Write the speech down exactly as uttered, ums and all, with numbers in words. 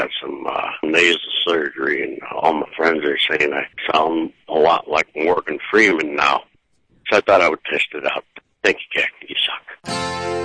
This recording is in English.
had some uh, nasal surgery, and all my friends are saying I sound a lot like Morgan Freeman now. So I thought I would test it out. Thank you, Jack. You suck.